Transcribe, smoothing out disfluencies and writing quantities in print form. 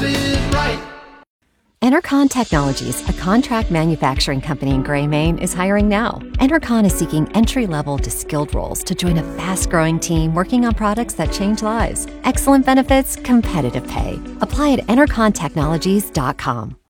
is right. Enercon Technologies, a contract manufacturing company in Gray, Maine, is hiring now. Enercon is seeking entry-level to skilled roles to join a fast-growing team working on products that change lives. Excellent benefits, competitive pay. Apply at enercontechnologies.com.